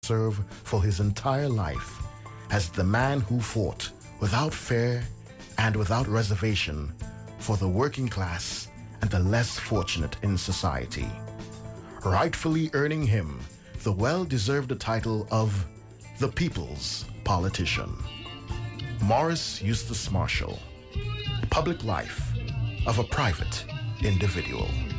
serve for his entire life as the man who fought without fear and without reservation for the working class and the less fortunate in society, rightfully earning him the well-deserved title of the People's Politician. Morris Eustace Marshall, public life of a private individual.